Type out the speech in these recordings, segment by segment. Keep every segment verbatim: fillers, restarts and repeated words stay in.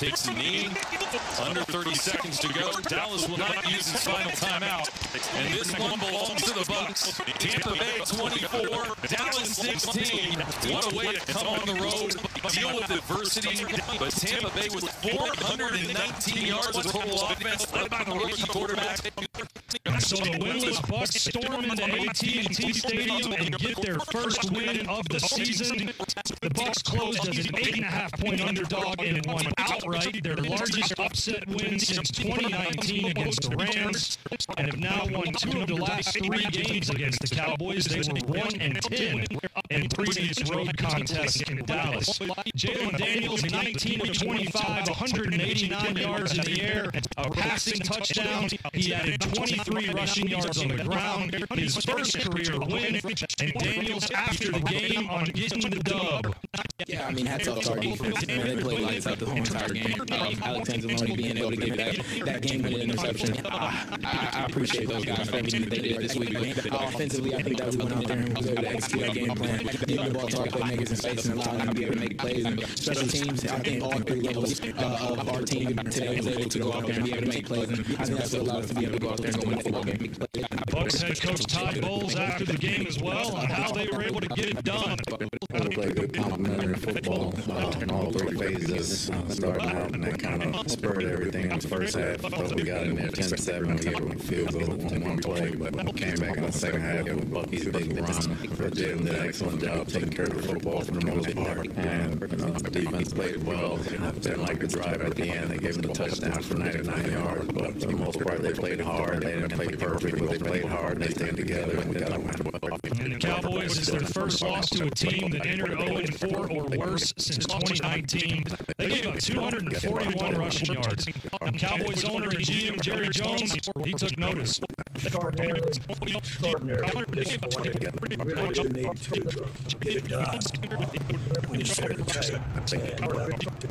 takes a knee. Under thirty seconds to go. Dallas will not use its final timeout. And this one belongs to the Bucks. Tampa Bay twenty-four, Dallas sixteen. What a way to come on the road, deal with adversity. But Tampa Bay with four hundred nineteen yards of total offense, led by the rookie quarterback. So the winless Bucks storm into A T and T Stadium and get their first win of the season. The Bucks closed as an eight and a half point underdog and won outright, their largest upset win since twenty nineteen against the Rams, and have now won two of the last three games against the Cowboys. They were one and ten in previous road contests in Dallas. Jalen Daniels, nineteen of twenty-five, one hundred eighty-nine yards in the air, a passing touchdown. He added twenty-three rushing yards on the ground, his first career win, and Daniels after the game on getting the dub. Yeah, I mean, hats off to our defense. Man, they played lights out the whole entire game. Um, Alex Anzalone being able to get that, that game-winning interception. Uh, I, I appreciate those guys for everything that they did this week. Uh, offensively, I think that we went out there and was able to execute our game plan. Giving the ball to our playmakers in space and allowing them to be able to make plays. And special teams, I think all three levels uh, of our team today was able to go out there and be able to make plays. And I think that's what allowed us to be able to go out there and go win the football game. Bucks head coach Todd Bowles after the game as well on how they were able to get it done. We played good complementary football uh, in all three phases, uh, starting out, and that kind of spurred everything in the first half. But we got in there ten to seven, we got a field goal on one play, but we came back in the second half with Bucky's big run. Jalen did an excellent job taking care of the football for the most part, and you know, the defense played well. Didn't like the drive at the end. They gave them the touchdown for ninety-nine yards, but for the most part, they played hard. They didn't play perfect, but they played hard, and they stayed together, and we got a win. And the Cowboys is their first loss to a team that entered oh and four or worse since twenty nineteen. They gave up two hundred forty-one rushing yards. And Cowboys owner and G M Jerry Jones, he took notice. Extraordinary, extraordinary disappointed. Really need to get it done. It's fair to say. And, uh,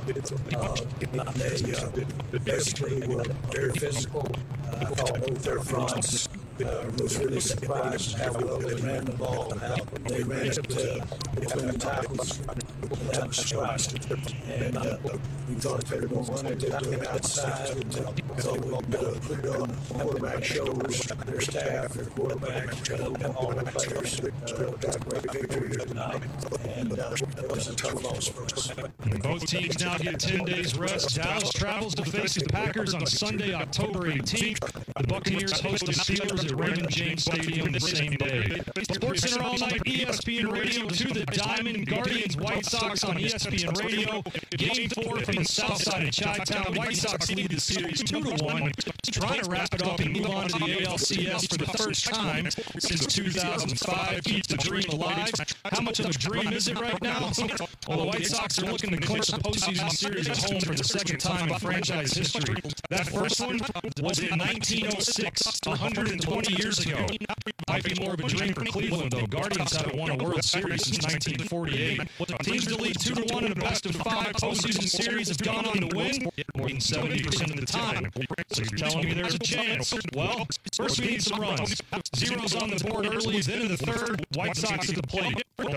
uh, they uh, basically were very physical. Uh, I thought both their fronts. Uh, was really surprised how well they ran the ball and how they ran it uh, between the tackles. That was surprised. And uh, we thought they were going to run it on the outside. And so we uh, put it on the quarterback's shoulders, their staff, their quarterback, and all the players. Uh, got a great victory tonight. And uh, it was a tough loss for us. Both teams now get ten days rest. Dallas travels to face the Packers on Sunday, October eighteenth. The Buccaneers host the Steelers at Raymond James Stadium the same day. Sports Center all night, E S P N Radio to the Diamond, Guardians, White Sox on E S P N Radio. Game four from the south side of Chi-Town. White Sox lead the series two to one. Trying to wrap it up and move on to the A L C S for the first time since two thousand five. Keep the dream alive. How much of a dream is it right now? Well, the White Sox are looking to clinch the postseason series at home for the second time in franchise history. That first one was in nineteen oh six, one hundred twenty years ago. Might be more of a dream for Cleveland, though. Guardians haven't won a World Series since nineteen forty-eight. Teams that lead two to one in a best of five postseason series have gone on to win more than seventy percent of the time. So you're telling me there's a chance? Well, first we need some runs. Zeros on the board early, then in the third, White Sox at the plate.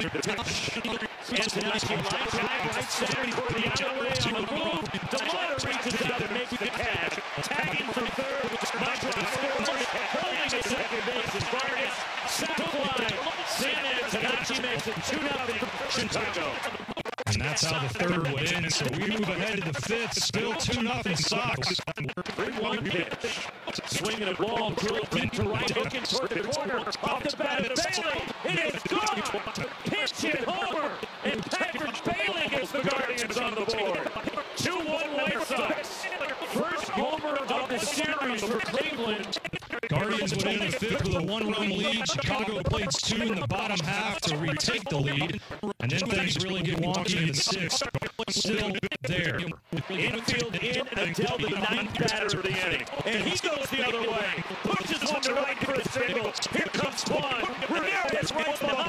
Antonacci line drive, right center for the other way on the move. DeMar reaches out and makes the catch. Tagging from third, Montrose scores. Holding at second base is Vargas. Second line, San Antonacci makes it two nothing Chicago. And that's how the third went in. So we move ahead to the fifth. Still two nothing Sox. three one pitch. Swinging a ball, drilled deep to right, hooking toward the corner. Off the bat of Bailey. It is gone. Pitch hit homer. And Patrick Bailey gets the Guardians on the board. two one White Sox. First homer of the series for Cleveland. Guardians went in the fifth with a one-run lead. Chicago plays two in the bottom half to retake the lead. And then things really get wonky in the sixth. Still there. Infield in until the ninth batter of the inning. And he goes the other way. Pushes one to right for a single. Here comes Quan. Ramirez right behind.